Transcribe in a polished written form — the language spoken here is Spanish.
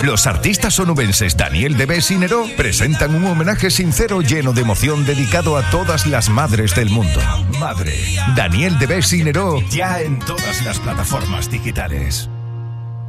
Los artistas onubenses Daniel Deves y Neró presentan un homenaje sincero lleno de emoción dedicado a todas las madres del mundo. Madre, Daniel Deves y Neró, ya en todas las plataformas digitales.